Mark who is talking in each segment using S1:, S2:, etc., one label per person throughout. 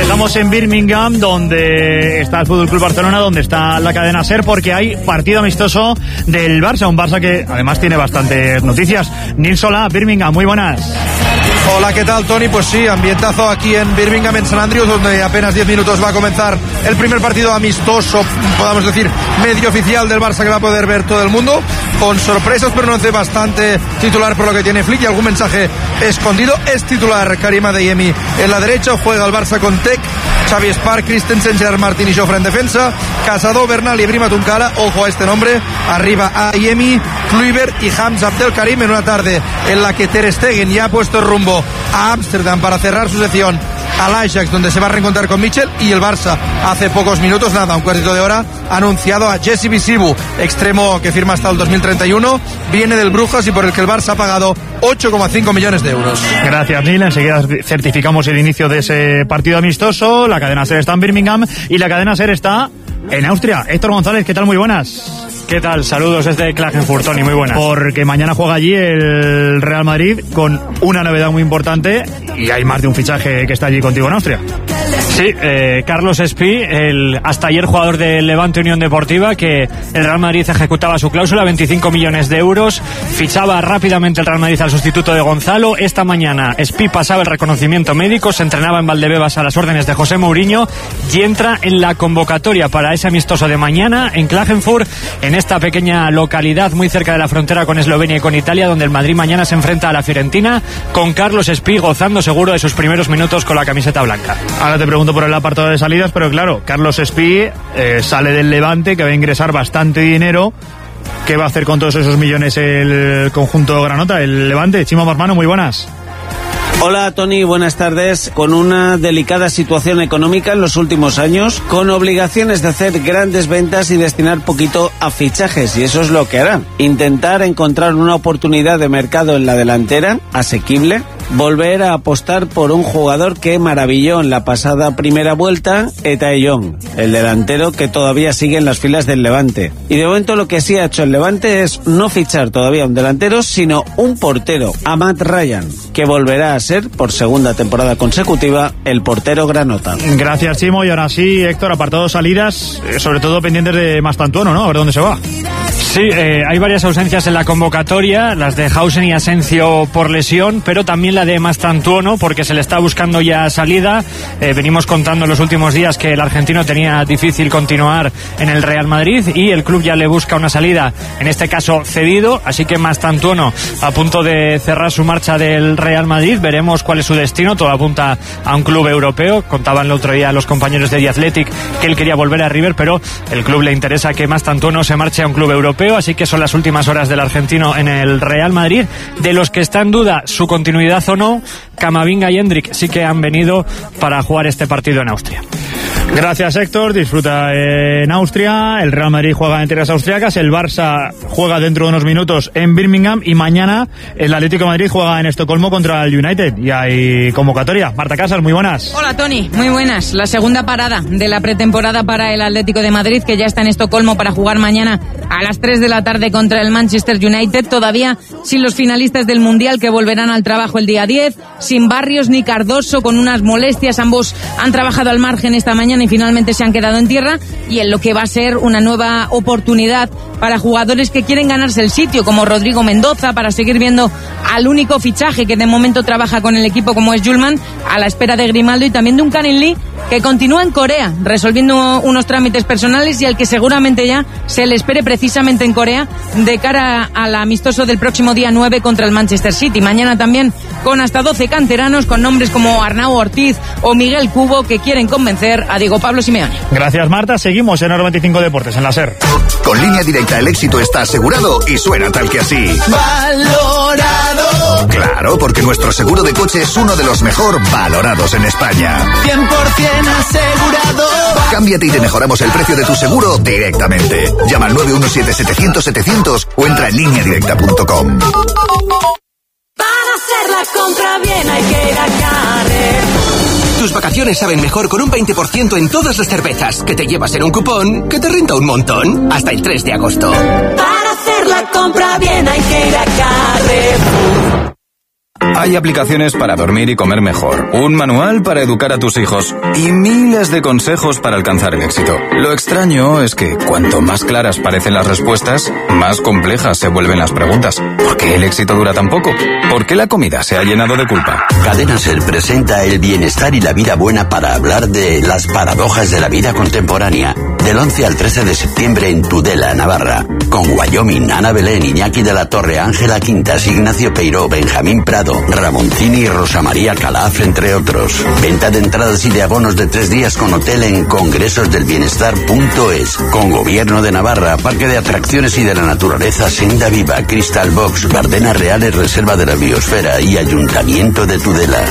S1: Estamos en Birmingham, donde está el Fútbol Club Barcelona, donde está la cadena SER, porque hay partido amistoso del Barça, un Barça que además tiene bastantes noticias. Nils, hola, Birmingham, muy buenas.
S2: Hola, ¿qué tal, Tony? Pues sí, ambientazo aquí en Birmingham, en St Andrews, donde apenas 10 minutos va a comenzar el primer partido amistoso, podamos decir, medio oficial del Barça, que va a poder ver todo el mundo, con sorpresas, pero no hace bastante titular por lo que tiene Flick y algún mensaje escondido. Es titular Karim Adeyemi en la derecha, juega el Barça con Tec, Xavi Spark, Christensen, Gerard Martín y Jofre en defensa, Casado, Bernal y Brima Tunkara, ojo a este nombre, arriba Adeyemi, Kluivert y Hamza Abdelkarim, en una tarde en la que Ter Stegen ya ha puesto rumbo a Ámsterdam para cerrar su sección al Ajax, donde se va a reencontrar con Michel, y el Barça hace pocos minutos, nada, un cuartito de hora, ha anunciado a Jesse Bisibu, extremo que firma hasta el 2031, viene del Brujas y por el que el Barça ha pagado 8,5 millones de euros.
S1: Gracias, Neil. Enseguida certificamos el inicio de ese partido amistoso. La cadena SER está en Birmingham y la cadena SER está en Austria. Héctor González, ¿qué tal? Muy buenas.
S3: ¿Qué tal? Saludos desde Klagenfurt, Tony, muy buenas.
S1: Porque mañana juega allí el Real Madrid con una novedad muy importante y hay más de un fichaje que está allí contigo en Austria.
S3: Sí, Carlos Espí, el hasta ayer jugador del Levante Unión Deportiva, que el Real Madrid ejecutaba su cláusula, 25 millones de euros, fichaba rápidamente el Real Madrid al sustituto de Gonzalo. Esta mañana Espí pasaba el reconocimiento médico, se entrenaba en Valdebebas a las órdenes de José Mourinho y entra en la convocatoria para ese amistoso de mañana en Klagenfurt, en esta pequeña localidad muy cerca de la frontera con Eslovenia y con Italia, donde el Madrid mañana se enfrenta a la Fiorentina, con Carlos Espí gozando seguro de sus primeros minutos con la camiseta blanca.
S1: Ahora te pregunto por el apartado de salidas, pero claro, Carlos Espí sale del Levante, que va a ingresar bastante dinero. ¿Qué va a hacer con todos esos millones el conjunto granota, el Levante? Chimo Marmano, muy buenas.
S4: Hola, Tony, buenas tardes. Con una delicada situación económica en los últimos años, con obligaciones de hacer grandes ventas y destinar poquito a fichajes, y eso es lo que hará. Intentar encontrar una oportunidad de mercado en la delantera, asequible, volver a apostar por un jugador que maravilló en la pasada primera vuelta, Etae Young, el delantero que todavía sigue en las filas del Levante. Y de momento lo que sí ha hecho el Levante es no fichar todavía un delantero, sino un portero, Amat Ryan, que volverá a ser, por segunda temporada consecutiva, el portero granota.
S1: Gracias, Chimo. Y ahora sí, Héctor, apartado salidas, sobre todo pendientes de Mastantuono, ¿no? A ver dónde se va.
S3: Sí, hay varias ausencias en la convocatoria, las de Hausen y Asencio por lesión, pero también la de Mastantuono, porque se le está buscando ya salida. Venimos contando en los últimos días que el argentino tenía difícil continuar en el Real Madrid y el club ya le busca una salida, en este caso cedido, así que Mastantuono a punto de cerrar su marcha del Real Madrid. Veremos cuál es su destino, todo apunta a un club europeo. Contaban el otro día los compañeros de The Athletic que él quería volver a River, pero el club le interesa que Mastantuono se marche a un club europeo, así que son las últimas horas del argentino en el Real Madrid. De los que está en duda su continuidad o no, Camavinga y Hendrik sí que han venido para jugar este partido en Austria.
S1: Gracias, Héctor. Disfruta en Austria. El Real Madrid juega en tierras austriacas. El Barça juega dentro de unos minutos en Birmingham. Y mañana el Atlético de Madrid juega en Estocolmo contra el United. Y hay convocatoria. Marta Casas, muy buenas.
S5: Hola, Tony. Muy buenas. La segunda parada de la pretemporada para el Atlético de Madrid, que ya está en Estocolmo para jugar mañana a las 3 de la tarde contra el Manchester United. Todavía sin los finalistas del Mundial, que volverán al trabajo el día 10. Sin Barrios ni Cardoso, con unas molestias. Ambos han trabajado al margen esta mañana y finalmente se han quedado en tierra, y en lo que va a ser una nueva oportunidad para jugadores que quieren ganarse el sitio, como Rodrigo Mendoza, para seguir viendo al único fichaje que de momento trabaja con el equipo, como es Julman, a la espera de Grimaldo, y también de un Karin Lee que continúa en Corea resolviendo unos trámites personales y al que seguramente ya se le espere precisamente en Corea de cara al amistoso del próximo día 9 contra el Manchester City. Mañana también con hasta 12 canteranos, con nombres como Arnau Ortiz o Miguel Cubo, que quieren convencer a Diego Pablo Simeone.
S1: Gracias, Marta. Seguimos en 95 Deportes, en la SER.
S6: Con Línea Directa el éxito está asegurado y suena tal que así. ¡Valorado! Claro, porque nuestro seguro de coche es uno de los mejor valorados en España.
S7: 100% asegurado.
S6: Cámbiate y te mejoramos el precio de tu seguro directamente. Llama al 917-700-700 o entra en lineadirecta.com.
S7: Para hacer la compra bien hay que ir a Carrefour.
S8: Tus vacaciones saben mejor con un 20% en todas las cervezas, que te llevas en un cupón que te renta un montón. Hasta el 3 de agosto.
S7: Para hacer la compra bien hay que ir a Carrefour.
S9: Hay aplicaciones para dormir y comer mejor, un manual para educar a tus hijos y miles de consejos para alcanzar el éxito. Lo extraño es que cuanto más claras parecen las respuestas, más complejas se vuelven las preguntas. ¿Por qué el éxito dura tan poco? ¿Por qué la comida se ha llenado de culpa?
S10: Cadena Ser presenta el bienestar y la vida buena para hablar de las paradojas de la vida contemporánea. Del 11 al 13 de septiembre en Tudela, Navarra. Con Wyoming, Ana Belén, Iñaki de la Torre, Ángela Quintas, Ignacio Peiró, Benjamín Prado, Ramoncini y Rosa María Calaf, entre otros. Venta de entradas y de abonos de 3 días con hotel en congresosdelbienestar.es. Con Gobierno de Navarra, Parque de Atracciones y de la Naturaleza Senda Viva, Crystal Box, Bardenas Reales, Reserva de la Biosfera y Ayuntamiento de Tudela.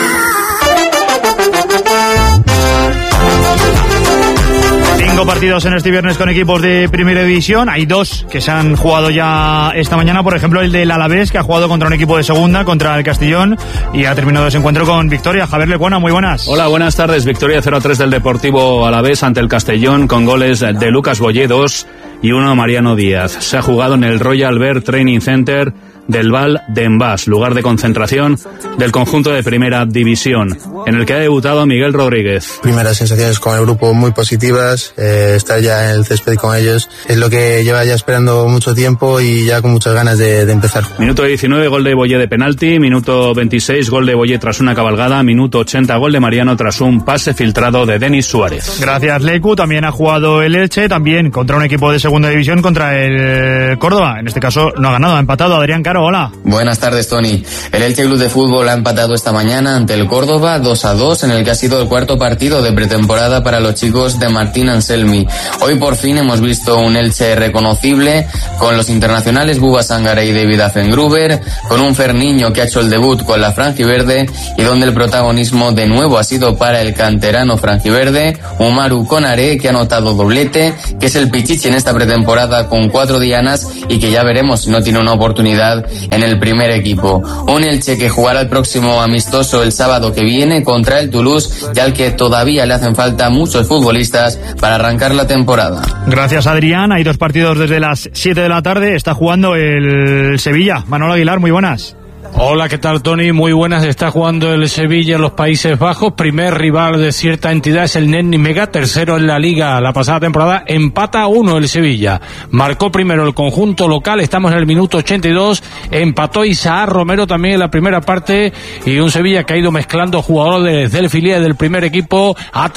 S1: Partidos en este viernes con equipos de Primera División. Hay 2 que se han jugado ya esta mañana. Por ejemplo, el del Alavés, que ha jugado contra un equipo de segunda, contra el Castellón, y ha terminado ese encuentro con victoria. Javier Lecuona, muy buenas.
S11: Hola, buenas tardes. Victoria 0-3 del Deportivo Alavés ante el Castellón, con goles de Lucas Boyé, 2, y 1 Mariano Díaz. Se ha jugado en el Royal Bear Training Center del Val d'Envàs, lugar de concentración del conjunto de Primera División, en el que ha debutado Miguel Rodríguez.
S12: Primeras sensaciones con el grupo muy positivas, estar ya en el césped con ellos es lo que lleva ya esperando mucho tiempo y ya con muchas ganas de empezar.
S11: Minuto 19, gol de Boyé de penalti. Minuto 26, gol de Boyé tras una cabalgada. Minuto 80, gol de Mariano tras un pase filtrado de Denis Suárez.
S1: Gracias, Lecu. También ha jugado el Elche, también contra un equipo de segunda división, contra el Córdoba. En este caso no ha ganado, ha empatado. Adrián Caro, hola.
S13: Buenas tardes, Tony. El Elche Club de Fútbol ha empatado esta mañana ante el Córdoba 2-2, en el que ha sido el cuarto partido de pretemporada para los chicos de Martín Anselmi. Hoy por fin hemos visto un Elche reconocible, con los internacionales Buba Sangare y David Affengruber, con un Ferniño que ha hecho el debut con la franjiverde y donde el protagonismo de nuevo ha sido para el canterano franjiverde, Umaru Konaré, que ha anotado doblete, que es el pichichi en esta pretemporada con 4 dianas y que ya veremos si no tiene una oportunidad en el primer equipo. Un Elche que jugará el próximo amistoso el sábado que viene contra el Toulouse, y al que todavía le hacen falta muchos futbolistas para arrancar la temporada.
S1: Gracias, Adrián. Hay 2 partidos desde las 7 de la tarde. Está jugando el Sevilla. Manolo Aguilar, muy buenas.
S14: Hola, ¿qué tal, Tony? Muy buenas. Está jugando el Sevilla en los Países Bajos. Primer rival de cierta entidad es el Nenni Mega, tercero en la Liga la pasada temporada. Empata 1 el Sevilla. Marcó primero el conjunto local. Estamos en el minuto 82. Empató Isaac Romero también en la primera parte. Y un Sevilla que ha ido mezclando jugadores del filial del primer equipo.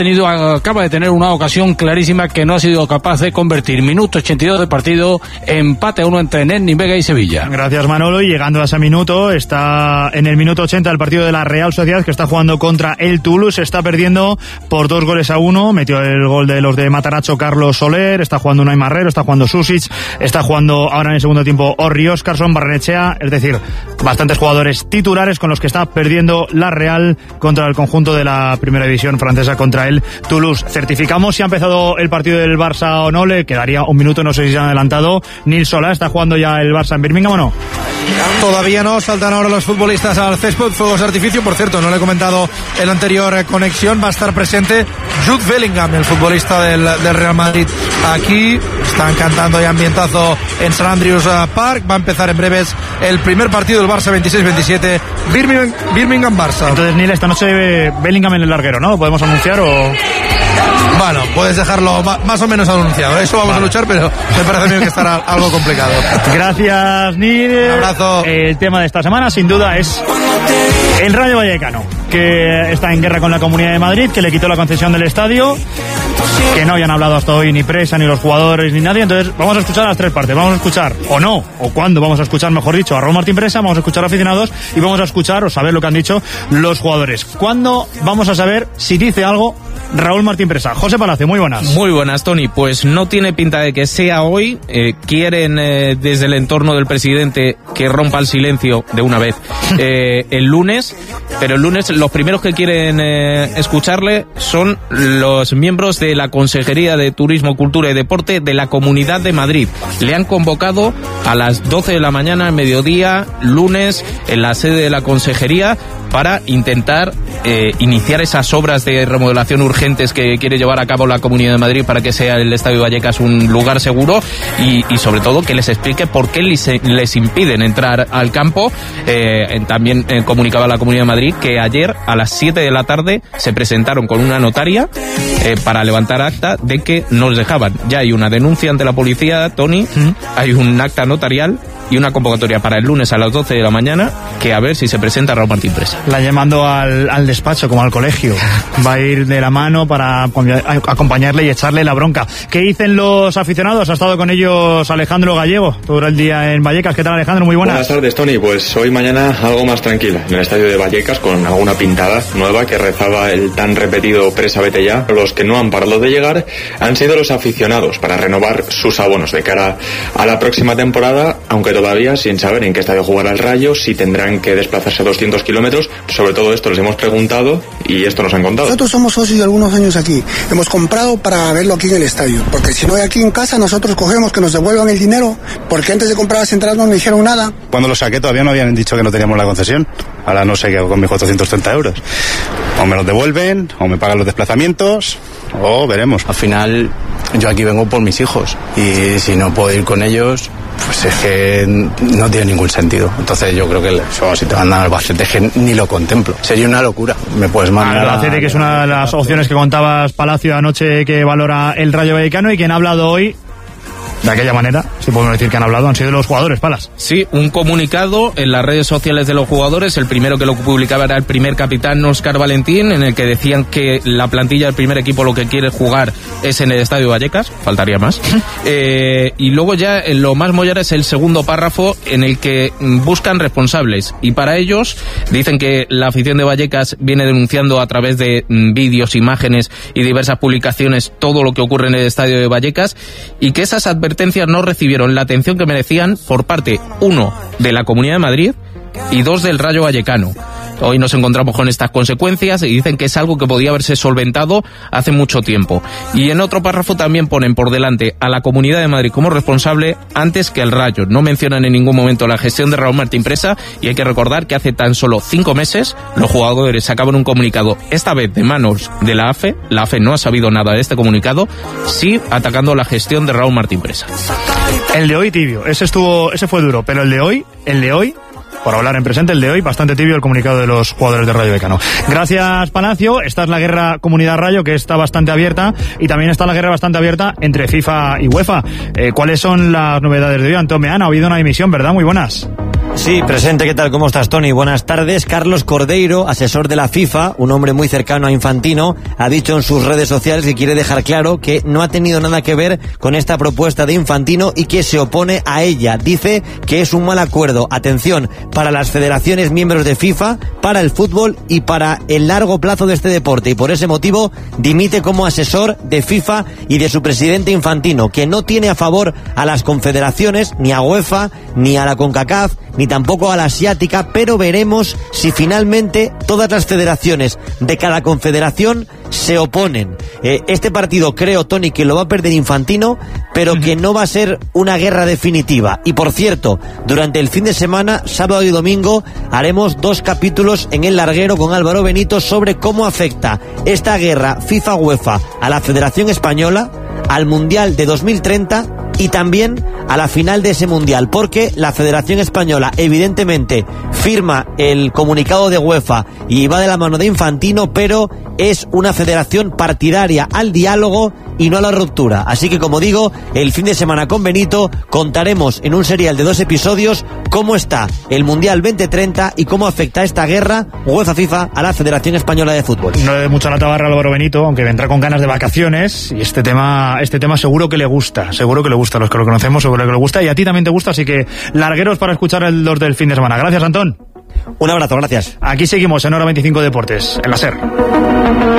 S14: Acaba de tener una ocasión clarísima que no ha sido capaz de convertir. Minuto 82 de partido. Empate 1 entre Nenni Mega y Sevilla.
S1: Gracias, Manolo. Y llegando a ese minuto, está en el minuto 80 el partido de la Real Sociedad, que está jugando contra el Toulouse. Está perdiendo por 2-1. Metió el gol de los de Mataracho Carlos Soler. Está jugando Unai Marrero, está jugando Susic, está jugando ahora en el segundo tiempo Orri Óscarson, Barrenechea. Es decir, bastantes jugadores titulares con los que está perdiendo la Real contra el conjunto de la primera división francesa, contra el Toulouse. Certificamos si ha empezado el partido del Barça o no. Le quedaría un minuto, no sé si se han adelantado. Nils Solá, ¿está jugando ya el Barça en Birmingham o no?
S2: Todavía no. Saltan ahora los futbolistas al césped. Fuegos de artificio, por cierto, no le he comentado en la anterior conexión. Va a estar presente Jude Bellingham, el futbolista del Real Madrid. Aquí están cantando y ambientazo en St. Andrews Park. Va a empezar en breves el primer partido del Barça 26-27, Birmingham-Barça.
S1: Entonces, Neil, esta noche Bellingham en el larguero, ¿no? ¿Lo podemos anunciar o...?
S2: Bueno, puedes dejarlo más o menos anunciado. Eso vamos a luchar, pero me parece a mí que estará algo complicado.
S1: Gracias, Neil.
S2: Un abrazo.
S1: El tema de esta semana, sin duda, es el Rayo Vallecano, que está en guerra con la Comunidad de Madrid, que le quitó la concesión del estadio, que no habían hablado hasta hoy ni presa, ni los jugadores, ni nadie. Entonces vamos a escuchar las 3 partes. Vamos a escuchar, o no, o cuándo vamos a escuchar, mejor dicho, a Raúl Martín Presa, vamos a escuchar a aficionados y vamos a escuchar o saber lo que han dicho los jugadores. ¿Cuándo vamos a saber si dice algo Raúl Martín Presa? José Palacio, muy buenas.
S15: Muy buenas, Tony. Pues no tiene pinta de que sea hoy. Quieren desde el entorno del presidente que rompa el silencio de una vez el lunes, pero el lunes los primeros que quieren escucharle son los miembros de la Consejería de Turismo, Cultura y Deporte de la Comunidad de Madrid. Le han convocado a las 12 de la mañana, al mediodía, lunes, en la sede de la Consejería, para intentar iniciar esas obras de remodelación urgentes que quiere llevar a cabo la Comunidad de Madrid para que sea el Estadio Vallecas un lugar seguro y sobre todo que les explique por qué les impiden entrar al campo. También comunicaba la Comunidad de Madrid que ayer a las 7 de la tarde se presentaron con una notaria para levantar acta de que no les dejaban. Ya hay una denuncia ante la policía, Tony, hay un acta notarial y una convocatoria para el lunes a las 12 de la mañana, que a ver si se presenta Raúl Martín Presa.
S1: La llamando al despacho, como al colegio. Va a ir de la mano para acompañarle y echarle la bronca. ¿Qué dicen los aficionados? Ha estado con ellos Alejandro Gallego todo el día en Vallecas. ¿Qué tal, Alejandro? Muy buenas.
S16: Buenas tardes, Tony. Pues hoy mañana algo más tranquila en el estadio de Vallecas, con alguna pintada nueva que rezaba el tan repetido Presa vete ya. Los que no han parado de llegar han sido los aficionados para renovar sus abonos de cara a la próxima temporada, aunque todavía sin saber en qué estadio jugará el Rayo, si tendrán que desplazarse 200 kilómetros. Sobre todo esto les hemos preguntado y esto nos han contado.
S17: Nosotros somos socios de algunos años aquí. Hemos comprado para verlo aquí en el estadio, porque si no hay aquí en casa, nosotros cogemos que nos devuelvan el dinero, porque antes de comprar las entradas no me dijeron nada.
S18: Cuando lo saqué todavía no habían dicho que no teníamos la concesión. Ahora no sé qué hago con mis 430 euros. O me los devuelven, o me pagan los desplazamientos, o veremos.
S19: Al final, yo aquí vengo por mis hijos, y si no puedo ir con ellos, pues es que no tiene ningún sentido. Entonces yo creo que si te mandan al Albacete, es que ni lo contemplo. Sería una locura. Me puedes mandar
S1: al Albacete, que es una de las opciones que contabas, Palacio, anoche, que valora el Rayo Vallecano, y quien ha hablado hoy de aquella manera, si podemos decir que han hablado, han sido los jugadores, Palas.
S15: Sí, un comunicado en las redes sociales de los jugadores. El primero que lo publicaba era el primer capitán, Óscar Valentín, en el que decían que la plantilla del primer equipo lo que quiere jugar es en el Estadio Vallecas, faltaría más. Y luego ya lo más mollar es el segundo párrafo, en el que buscan responsables, y para ellos dicen que la afición de Vallecas viene denunciando a través de vídeos, imágenes y diversas publicaciones todo lo que ocurre en el Estadio de Vallecas, y que esas advertencias no recibieron la atención que merecían por parte, 1, de la Comunidad de Madrid y 2, del Rayo Vallecano. Hoy nos encontramos con estas consecuencias y dicen que es algo que podía haberse solventado hace mucho tiempo. Y en otro párrafo también ponen por delante a la Comunidad de Madrid como responsable antes que al Rayo. No mencionan en ningún momento la gestión de Raúl Martín Presa, y hay que recordar que hace tan solo 5 meses los jugadores sacaban un comunicado, esta vez de manos de la AFE. La AFE no ha sabido nada de este comunicado, sí atacando la gestión de Raúl Martín Presa.
S1: El de hoy tibio, ese fue duro, pero el de hoy, por hablar en presente, el de hoy, bastante tibio el comunicado de los jugadores de Rayo Vallecano. Gracias, Palacio. Esta es la guerra Comunidad Rayo, que está bastante abierta, y también está la guerra bastante abierta entre FIFA y UEFA. ¿Cuáles son las novedades de hoy, Antón Meana? Ha habido una dimisión, ¿verdad? Muy buenas.
S20: Sí, presente, ¿qué tal? ¿Cómo estás, Tony? Buenas tardes. Carlos Cordeiro, asesor de la FIFA, un hombre muy cercano a Infantino, ha dicho en sus redes sociales que quiere dejar claro que no ha tenido nada que ver con esta propuesta de Infantino y que se opone a ella. Dice que es un mal acuerdo, atención, para las federaciones miembros de FIFA, para el fútbol y para el largo plazo de este deporte, y por ese motivo dimite como asesor de FIFA y de su presidente Infantino, que no tiene a favor a las confederaciones, ni a UEFA, ni a la CONCACAF, ni tampoco a la asiática, pero veremos si finalmente todas las federaciones de cada confederación se oponen. Este partido creo, Tony, que lo va a perder Infantino, pero que no va a ser una guerra definitiva. Y por cierto, durante el fin de semana, sábado y domingo, haremos 2 capítulos en El Larguero con Álvaro Benito sobre cómo afecta esta guerra FIFA-UEFA a la Federación Española, al Mundial de 2030 y también a la final de ese Mundial, porque la Federación Española evidentemente firma el comunicado de UEFA y va de la mano de Infantino, pero es una federación partidaria al diálogo y no a la ruptura. Así que, como digo, el fin de semana con Benito contaremos en un serial de 2 episodios cómo está el Mundial 2030 y cómo afecta esta guerra UEFA-FIFA a la Federación Española de Fútbol.
S1: No le dé mucha la tabarra a Álvaro Benito, aunque vendrá con ganas de vacaciones, y este tema seguro que le gusta, a los que lo conocemos seguro que le gusta, y a ti también te gusta, así que largueros para escuchar los del fin de semana. Gracias, Antón.
S20: Un abrazo, gracias.
S1: Aquí seguimos en Hora 25 Deportes, en la SER.